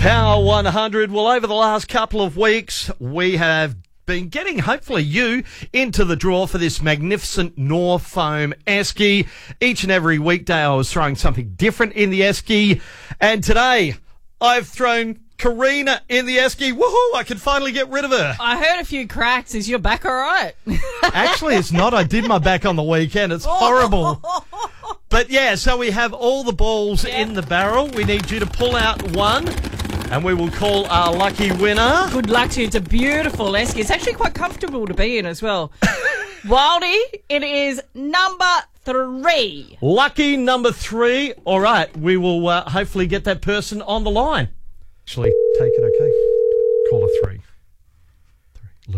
Power 100. Well, over the last couple of weeks, we have been getting, hopefully, you into the draw for this magnificent Norfoam esky. Each and every weekday, I was throwing something different in the esky. And today, I've thrown Karina in the esky. Woohoo! I can finally get rid of her. I heard a few cracks. Is your back all right? Actually, it's not. I did my back on the weekend. It's horrible. But yeah, so we have all the balls in the barrel. We need you to pull out one, and we will call our lucky winner. Good luck to you. It's a beautiful esky. It's actually quite comfortable to be in as well. Wildy, it is number 3. Lucky number 3. All right, we will hopefully get that person on the line. Actually, take it, okay? Call a 3. Look.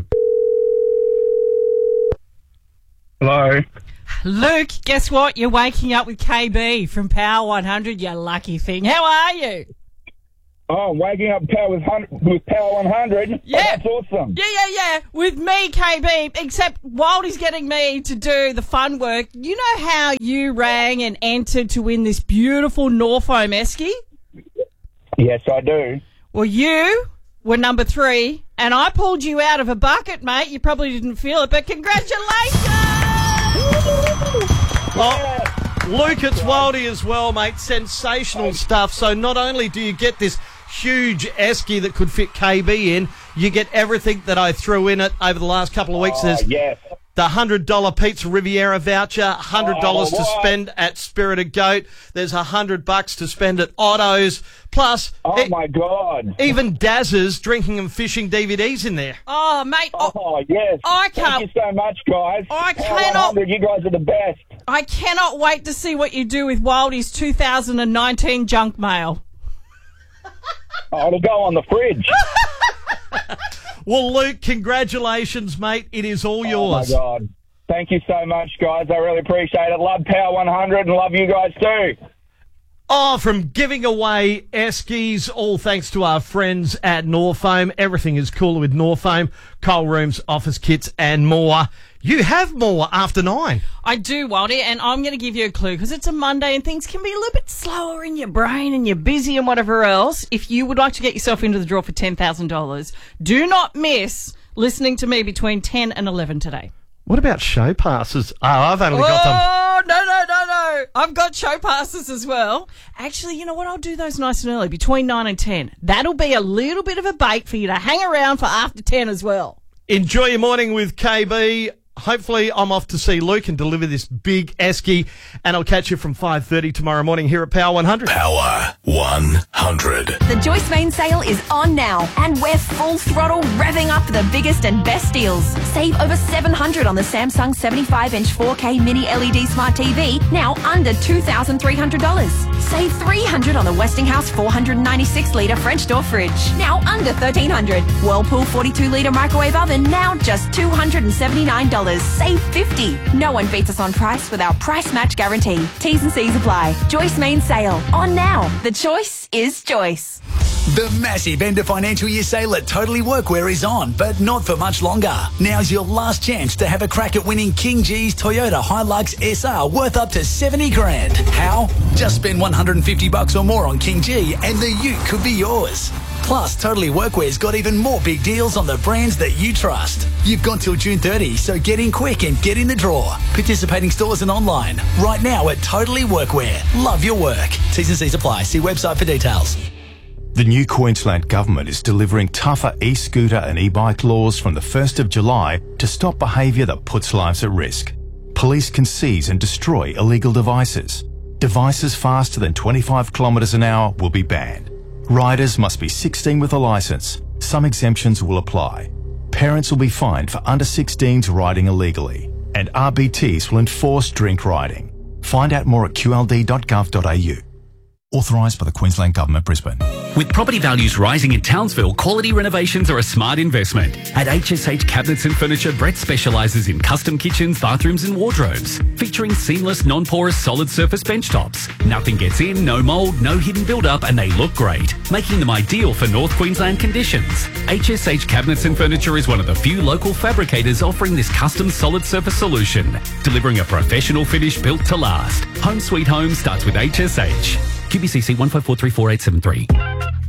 Hello. Luke, guess what? You're waking up with KB from Power 100, you lucky thing. How are you? Oh, I'm waking up with Power 100? Yeah. Oh, that's awesome. Yeah. With me, KB, except Wildy's getting me to do the fun work. You know how you rang and entered to win this beautiful Norfoam esky? Yes, I do. Well, you were number 3, and I pulled you out of a bucket, mate. You probably didn't feel it, but congratulations! Oh, Luke, it's Wildy as well, mate. Sensational stuff. So not only do you get this huge esky that could fit KB in, you get everything that I threw in it over the last couple of weeks. There's yes. the $100 Pizza Riviera voucher, $100 to spend at Spirit of Goat. There's $100 to spend at Otto's. Plus, my God. even Daz's drinking and fishing DVDs in there. Oh, mate. Oh, yes. Thank you so much, guys. I Power cannot. 100, you guys are the best. I cannot wait to see what you do with Wildy's 2019 junk mail. Oh, it'll go on the fridge. Well, Luke, congratulations, mate. It is all yours. Oh, my God. Thank you so much, guys. I really appreciate it. Love Power 100 and love you guys too. Oh, from giving away eskies, all thanks to our friends at Norfoam. Everything is cooler with Norfoam, coal rooms, office kits, and more. You have more after 9. I do, Wildy, and I'm going to give you a clue because it's a Monday and things can be a little bit slower in your brain and you're busy and whatever else. If you would like to get yourself into the draw for $10,000, do not miss listening to me between 10 and 11 today. What about show passes? Oh, I've only got them. Oh, no. I've got show passes as well. Actually, you know what? I'll do those nice and early, between 9 and 10. That'll be a little bit of a bait for you to hang around for after 10 as well. Enjoy your morning with KB. Hopefully, I'm off to see Luke and deliver this big esky, and I'll catch you from 5:30 tomorrow morning here at Power 100. Power 100. The Joyce Main sale is on now, and we're full throttle revving up the biggest and best deals. Save over $700 on the Samsung 75-inch 4K mini LED smart TV, now under $2,300. Save $300 on the Westinghouse 496-litre French door fridge, now under $1,300. Whirlpool 42-litre microwave oven, now just $279. Save $50. No one beats us on price with our price match guarantee. T's and C's apply. Joyce Main sale on now. The choice is Joyce. The massive end of financial year sale at Totally Workwear is on, but not for much longer. Now's your last chance to have a crack at winning King G's Toyota Hilux SR worth up to $70,000. How? Just spend $150 or more on King G and the ute could be yours. Plus, Totally Workwear's got even more big deals on the brands that you trust. You've got till June 30, so get in quick and get in the draw. Participating stores and online. Right now at Totally Workwear. Love your work. T's and C's apply. See website for details. The new Queensland Government is delivering tougher e-scooter and e-bike laws from the 1st of July to stop behaviour that puts lives at risk. Police can seize and destroy illegal devices. Devices faster than 25 kilometres an hour will be banned. Riders must be 16 with a licence. Some exemptions will apply. Parents will be fined for under 16s riding illegally. And RBTs will enforce drink riding. Find out more at qld.gov.au. Authorised by the Queensland Government, Brisbane. With property values rising in Townsville, quality renovations are a smart investment. At HSH Cabinets and Furniture, Brett specialises in custom kitchens, bathrooms and wardrobes, featuring seamless, non-porous, solid surface benchtops. Nothing gets in, no mould, no hidden build-up, and they look great, making them ideal for North Queensland conditions. HSH Cabinets and Furniture is one of the few local fabricators offering this custom solid surface solution, delivering a professional finish built to last. Home Sweet Home starts with HSH. QBCC 154348773.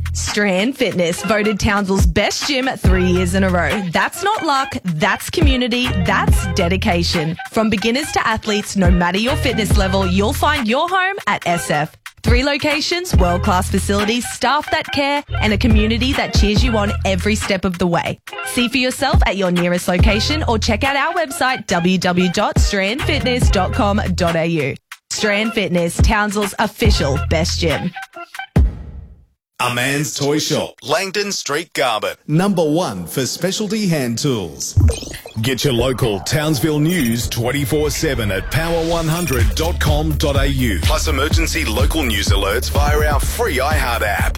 Strand Fitness, voted Townsville's best gym 3 years in a row. That's not luck, that's community, that's dedication. From beginners to athletes, no matter your fitness level, you'll find your home at SF. 3 locations, world-class facilities, staff that care, and a community that cheers you on every step of the way. See for yourself at your nearest location or check out our website www.strandfitness.com.au. Strand Fitness, Townsville's official best gym. A Man's Toy Shop, Langdon Street, Garbutt. #1 for specialty hand tools. Get your local Townsville news 24/7 at power100.com.au. Plus emergency local news alerts via our free iHeart app.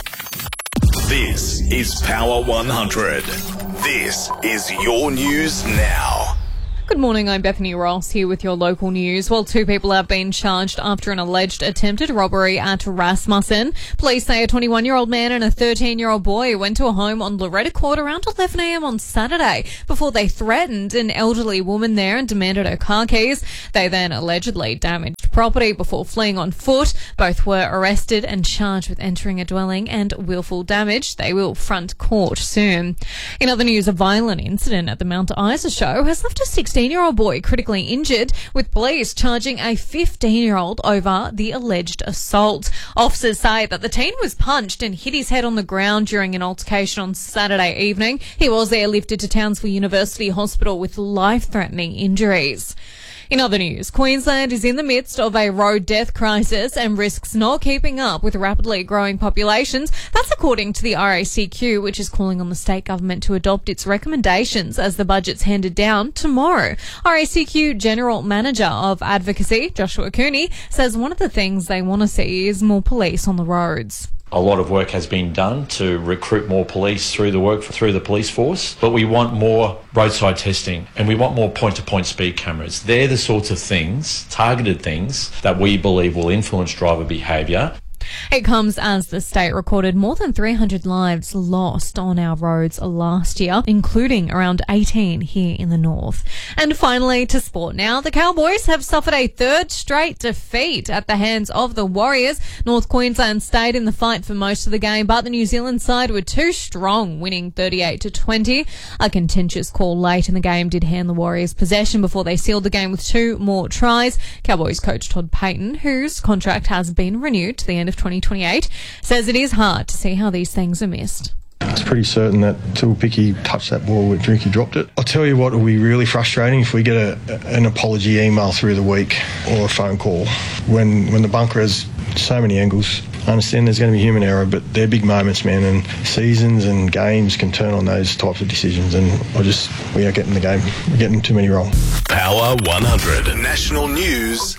This is Power 100. This is your news now. Good morning, I'm Bethany Ross here with your local news. Well, 2 people have been charged after an alleged attempted robbery at Rasmussen. Police say a 21-year-old man and a 13-year-old boy went to a home on Loretta Court around 11 a.m. on Saturday before they threatened an elderly woman there and demanded her car keys. They then allegedly damaged property before fleeing on foot. Both were arrested and charged with entering a dwelling and willful damage. They will front court soon. In other news, a violent incident at the Mount Isa show has left a 16-year-old boy critically injured, with police charging a 15-year-old over the alleged assault. Officers say that the teen was punched and hit his head on the ground during an altercation on Saturday evening. He was airlifted to Townsville University Hospital with life-threatening injuries. In other news, Queensland is in the midst of a road death crisis and risks not keeping up with rapidly growing populations. That's according to the RACQ, which is calling on the state government to adopt its recommendations as the budget's handed down tomorrow. RACQ General Manager of Advocacy, Joshua Cooney, says one of the things they want to see is more police on the roads. A lot of work has been done to recruit more police through the police force, but we want more roadside testing and we want more point-to-point speed cameras. They're the sorts of things, targeted things, that we believe will influence driver behaviour. It comes as the state recorded more than 300 lives lost on our roads last year, including around 18 here in the north. And finally, to sport now, the Cowboys have suffered a 3rd straight defeat at the hands of the Warriors. North Queensland stayed in the fight for most of the game, but the New Zealand side were too strong, winning 38-20. A contentious call late in the game did hand the Warriors possession before they sealed the game with 2 more tries. Cowboys coach Todd Payton, whose contract has been renewed to the end of 2028, says it is hard to see how these things are missed. It's pretty certain that Tuapiiki touched that ball with Drinky dropped it. I'll tell you what will be really frustrating if we get an apology email through the week or a phone call when the bunker has so many angles. I understand there's going to be human error, but they're big moments, man, and seasons and games can turn on those types of decisions, and we are getting the game. We're getting too many wrong. Power 100 National News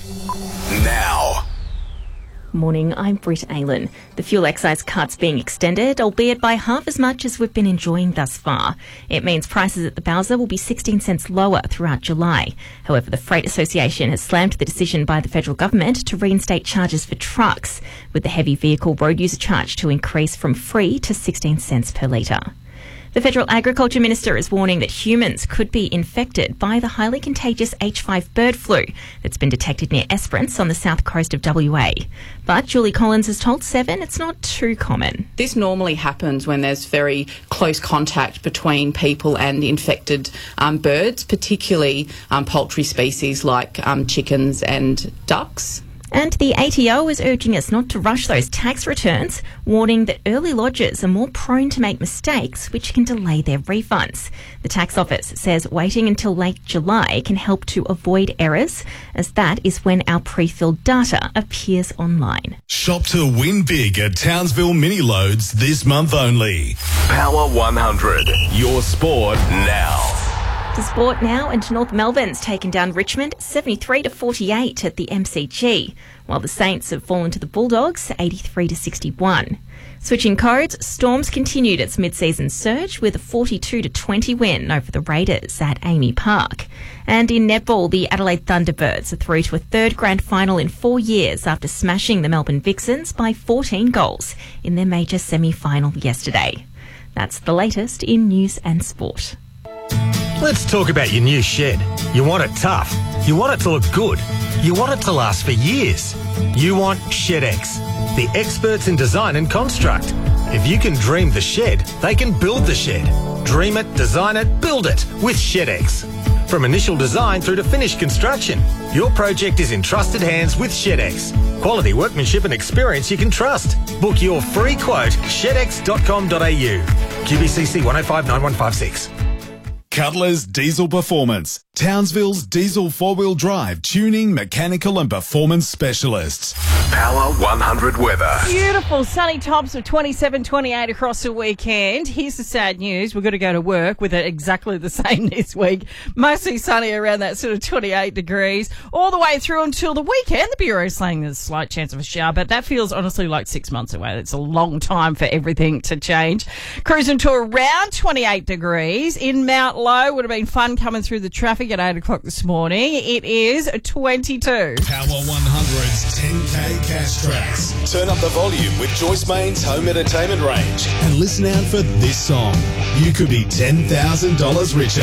now. Morning, I'm Britt Aylen. The fuel excise cut's being extended, albeit by half as much as we've been enjoying thus far. It means prices at the Bowser will be 16 cents lower throughout July. However, the Freight Association has slammed the decision by the federal government to reinstate charges for trucks, with the heavy vehicle road user charge to increase from free to 16 cents per litre. The Federal Agriculture Minister is warning that humans could be infected by the highly contagious H5 bird flu that's been detected near Esperance on the south coast of WA. But Julie Collins has told Seven it's not too common. This normally happens when there's very close contact between people and infected birds, particularly poultry species like chickens and ducks. And the ATO is urging us not to rush those tax returns, warning that early lodgers are more prone to make mistakes, which can delay their refunds. The tax office says waiting until late July can help to avoid errors, as that is when our pre-filled data appears online. Shop to win big at Townsville Mini Loads this month only. Power 100, your sport now. To sport now, and North Melbourne's taken down Richmond 73-48 at the MCG, while the Saints have fallen to the Bulldogs 83-61. Switching codes, Storms continued its mid-season surge with a 42-20 win over the Raiders at Amy Park. And in netball, the Adelaide Thunderbirds are through to a 3rd grand final in 4 years after smashing the Melbourne Vixens by 14 goals in their major semi-final yesterday. That's the latest in news and sport. Let's talk about your new shed. You want it tough. You want it to look good. You want it to last for years. You want ShedX, the experts in design and construct. If you can dream the shed, they can build the shed. Dream it, design it, build it with ShedX. From initial design through to finished construction, your project is in trusted hands with ShedX. Quality workmanship and experience you can trust. Book your free quote, shedx.com.au. QBCC 1059156. Cutler's Diesel Performance, Townsville's diesel four-wheel drive tuning, mechanical and performance specialists. Power 100 weather. Beautiful sunny tops of 27, 28 across the weekend. Here's the sad news. We're going to go to work with it exactly the same this week. Mostly sunny around that sort of 28 degrees all the way through until the weekend. The Bureau is saying there's a slight chance of a shower, but that feels honestly like 6 months away. It's a long time for everything to change. Cruising to around 28 degrees. In Mount Low would have been fun coming through the traffic at 8 o'clock this morning. It is 22. Power 100's 10K Cash Tracks. Turn up the volume with Joyce Main's home entertainment range and listen out for this song. You could be $10,000 richer.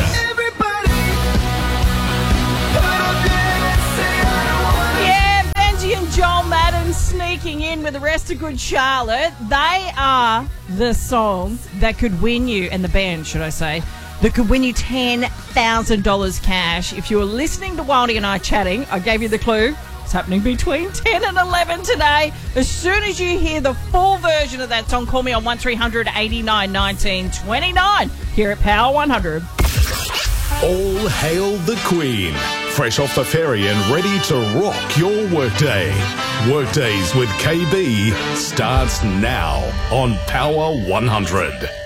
Yeah, Benji and Joel Madden sneaking in with the rest of Good Charlotte. They are the song that could win you, and the band, should I say, that could win you $10,000 cash. If you were listening to Wildy and I chatting, I gave you the clue. It's happening between 10 and 11 today. As soon as you hear the full version of that song, call me on 1300 89 19 29 here at Power 100. All hail the Queen. Fresh off the ferry and ready to rock your workday. Workdays with KB starts now on Power 100.